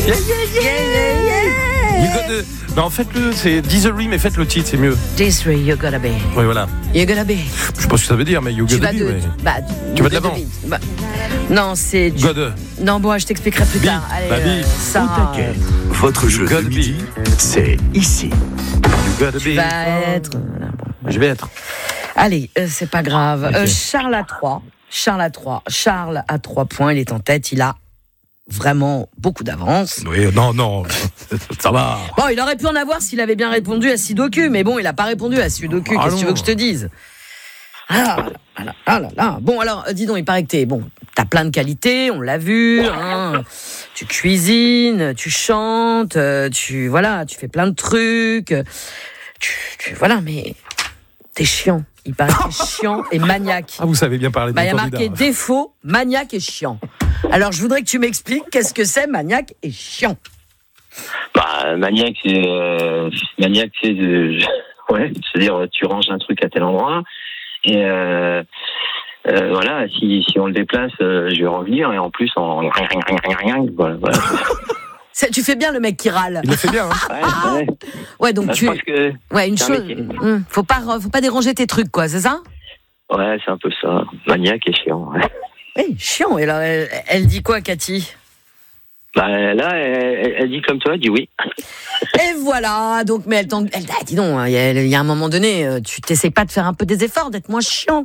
Yeah, yeah, yeah. You gotta... Non, faites-le, c'est Disery, mais faites le titre, c'est mieux. Disery, you gotta be. Oui, voilà. You gotta be. Je sais pas ce que ça veut dire, mais you gotta be. Tu vas de l'avant. Non, c'est... God. Non, bon, je t'expliquerai plus tard. Allez, ça... Votre jeu de midi, c'est ici. You gotta be. Je vais être. Allez, c'est pas grave. Okay. Charles a 3. Charles a 3 points, il est en tête, il a vraiment beaucoup d'avance. Oui, non, ça va. Bon, il aurait pu en avoir s'il avait bien répondu à Sudoku, mais bon, il n'a pas répondu à Sudoku. Qu'est-ce que tu veux que je te dise ? Ah là. Bon, alors, dis donc, il paraît que t'as plein de qualités, on l'a vu, hein. Tu cuisines, tu chantes, tu fais plein de trucs. Voilà, mais t'es chiant. Il paraît que t'es chiant et maniaque. Ah, vous savez bien parler de il y a marqué défaut, maniaque et chiant. Alors, je voudrais que tu m'expliques qu'est-ce que c'est maniaque et chiant. Maniaque, c'est c'est-à-dire tu ranges un truc à tel endroit et voilà, si on le déplace, je vais revenir et en plus voilà. Tu fais bien le mec qui râle. Il le fait bien, hein. Ouais, donc une chose, faut pas déranger tes trucs, quoi, c'est ça ? Ouais, c'est un peu ça, maniaque et chiant. Ouais. Oui, chiant. Et alors, elle dit quoi, Cathy ? Là, elle dit comme toi, elle dit oui. Et voilà, donc, mais dis donc, il y a un moment donné, tu t'essayes pas de faire un peu des efforts, d'être moins chiant.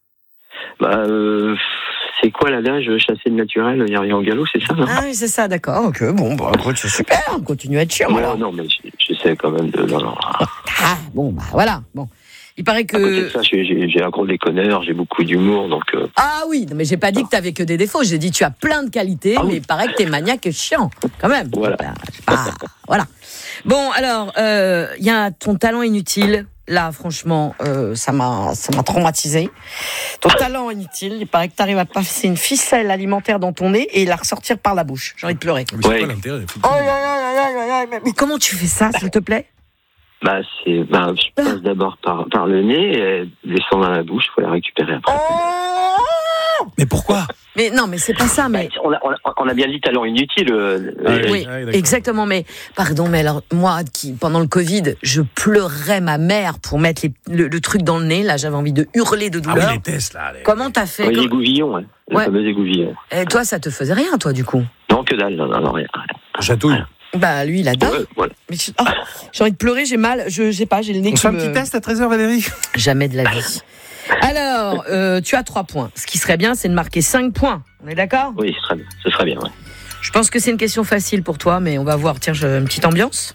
C'est quoi l'adage, chasser le naturel, il revient au galop, c'est ça, non ? Ah oui, c'est ça, d'accord, ok, bon, c'est super, continue à être chiant. Non, mais j'essaie quand même de... Non. Ah, bon, voilà, bon. Il paraît que... À côté de ça, j'ai un gros déconneur, j'ai beaucoup d'humour, donc... Ah oui, mais j'ai pas dit que t'avais que des défauts, j'ai dit tu as plein de qualités, mais il paraît que t'es maniaque et chiant, quand même. Voilà. Voilà. Bon, alors, il y a ton talent inutile. Là, franchement, ça m'a traumatisé. Ton talent inutile, il paraît que t'arrives à passer une ficelle alimentaire dans ton nez et la ressortir par la bouche. J'ai envie de pleurer. Mais c'est pas l'intérêt. Mais comment tu fais ça, s'il te plaît ? Je passe d'abord par le nez, et descend dans la bouche, il faut la récupérer après. Mais pourquoi ? Mais non, mais c'est pas ça, mais... On a bien dit talent inutile. Oui, exactement, mais... Pardon, mais alors, moi, pendant le Covid, je pleurais ma mère pour mettre le truc dans le nez, là, j'avais envie de hurler de douleur. Ah oui, les tests, là. Comment t'as fait ? Les égouvillons, hein. Le fameux égouvillon. Et toi, ça te faisait rien, toi, du coup ? Non, que dalle, non, rien. Chatouille. Lui, il adore. Voilà. Mais j'ai envie de pleurer, j'ai mal, je sais pas, j'ai le nez On fait un petit test à 13h, Valérie ? Jamais de la vie. Alors, tu as 3 points. Ce qui serait bien, c'est de marquer 5 points. On est d'accord ? Oui, ce serait bien, ouais. Je pense que c'est une question facile pour toi, mais on va voir. Tiens, une petite ambiance.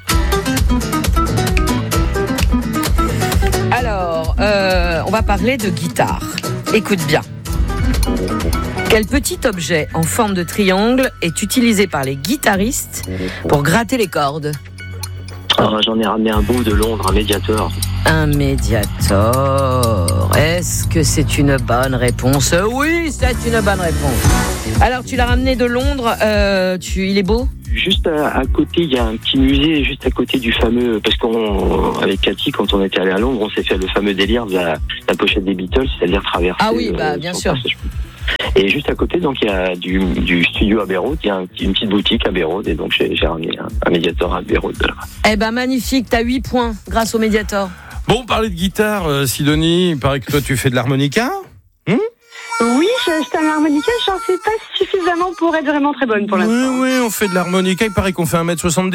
Alors, on va parler de guitare. Écoute bien. Quel petit objet en forme de triangle est utilisé par les guitaristes pour gratter les cordes ? J'en ai ramené un beau de Londres, un médiator. Un médiator. Est-ce que c'est une bonne réponse ? Oui, c'est une bonne réponse. Alors, tu l'as ramené de Londres. Il est beau ? Juste à côté, il y a un petit musée juste à côté du fameux... Parce avec Cathy, quand on était allé à Londres, on s'est fait le fameux délire de la pochette des Beatles, c'est-à-dire traverser... Ah oui, bien sûr. Et juste à côté, donc, il y a du studio Abbey Road, il y a une petite boutique Abbey Road, et donc j'ai ramené un médiator à Abbey Road. Eh ben magnifique, t'as 8 points grâce au médiator. Bon, parler de guitare, Sidonie, il paraît que toi tu fais de l'harmonica ? Oui, j'ai acheté un harmonica, j'en sais pas suffisamment pour être vraiment très bonne pour l'instant. Oui, on fait de l'harmonica, il paraît qu'on fait 1m70 ?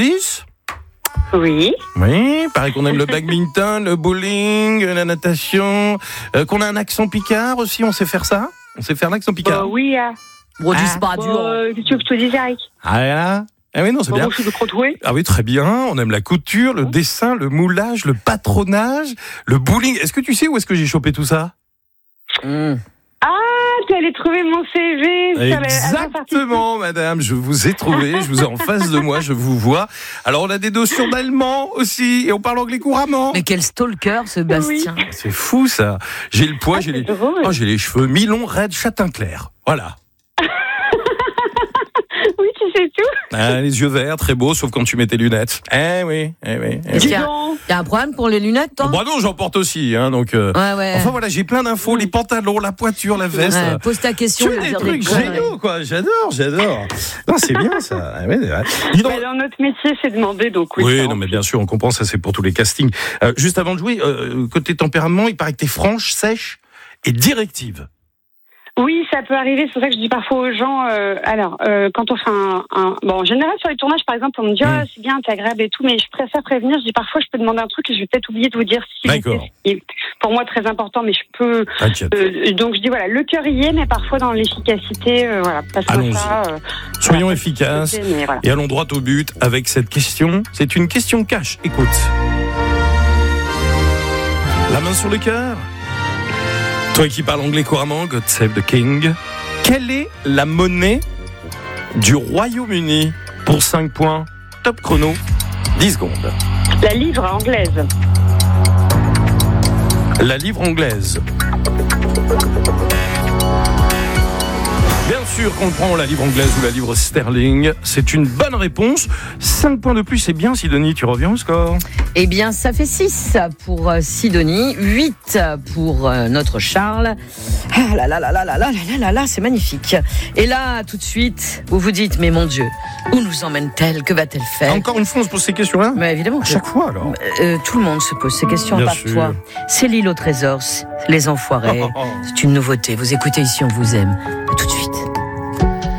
Oui. Oui, il paraît qu'on aime le badminton, le bowling, la natation, qu'on a un accent picard aussi, on sait faire ça ? On sait faire l'accent picard ? Oui. Bon, dis pas dur. Qu'est-ce que tu veux que je te dise, Eric ? Ah là. Ah oui, non, c'est bien. Je suis de Croutoué. Ah oui, très bien. On aime la couture, le dessin, le moulage, le patronage, le bowling. Est-ce que tu sais où est-ce que j'ai chopé tout ça ? Tu allais trouver mon CV. Exactement, madame. Je vous ai trouvé. Je vous ai en face de moi. Je vous vois. Alors, on a des notions d'allemand aussi. Et on parle anglais couramment. Mais quel stalker, ce Bastien. Oui. C'est fou, ça. J'ai le poids, j'ai les cheveux mi-longs, raides, châtain clair. Voilà. Oui, tu sais tout. Les yeux verts, très beau, sauf quand tu mets tes lunettes. Eh oui. Est-ce qu'il y a un problème pour les lunettes, toi? Bah non, j'en porte aussi, hein, donc. Ouais. Enfin voilà, j'ai plein d'infos, les pantalons, la poiture, la veste. Ouais, pose ta question. Tu as des trucs géniaux, quoi. J'adore. Non, c'est bien ça. Ouais. Dis donc. Dans notre métier, c'est demandé, donc oui. Oui, non, mais bien sûr, on comprend, ça c'est pour tous les castings. Juste avant de jouer, côté tempérament, il paraît que t'es franche, sèche et directive. Oui, ça peut arriver. C'est pour ça que je dis parfois aux gens. Quand on fait bon, en général sur les tournages, par exemple, on me dit c'est bien, c'est agréable et tout, mais je préfère prévenir. Je dis parfois, je peux demander un truc et je vais peut-être oublier de vous dire si c'est pour moi très important, mais je peux. Donc je dis voilà, le cœur y est, mais parfois dans l'efficacité, Allons-y. Soyons efficaces et allons droit au but avec cette question. C'est une question cash. Écoute, la main sur le cœur. Toi qui parles anglais couramment, God Save the King. Quelle est la monnaie du Royaume-Uni? Pour 5 points, top chrono, 10 secondes. La livre anglaise. La livre anglaise. Bien sûr qu'on prend la livre anglaise ou la livre sterling. C'est une bonne réponse. 5 points de plus, c'est bien, Sidonie. Tu reviens au score? Eh bien, ça fait 6 pour Sidonie, 8 pour notre Charles. Ah là là là là là là là là, c'est magnifique. Et là, tout de suite, vous vous dites, mais mon Dieu, où nous emmène-t-elle? Que va-t-elle faire? Encore une fois, on se pose ces questions-là? Mais évidemment. À chaque fois, alors. Tout le monde se pose ces questions, Bien pas sûr. toi. C'est l'île au trésor, les enfoirés. C'est une nouveauté. Vous écoutez Ici, on vous aime. À tout de suite.